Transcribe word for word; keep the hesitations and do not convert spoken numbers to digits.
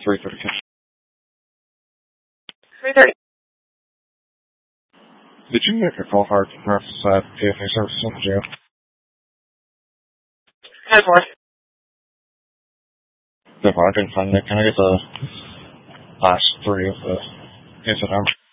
three thirty. three thirty. Did you make a call hard from uh, P F A services in the jail? ten four. No, I didn't find it. Can I get the last three of the incident?